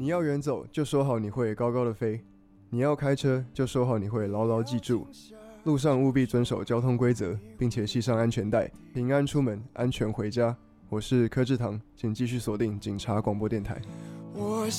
你要远走，就说好你会高高的飞；你要开车，就说好你会牢牢记住。路上务必遵守交通规则，并且系上安全带，平安出门，安全回家。我是柯志堂，请继续锁定警察广播电台。 我